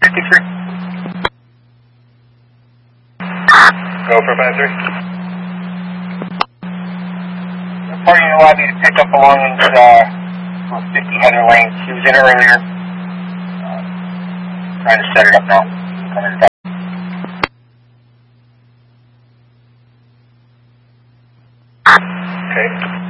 53. Go for 53. Party allowed me to pick up along in 50 header lane. She was in earlier. Trying to set it up now. Coming back. Okay.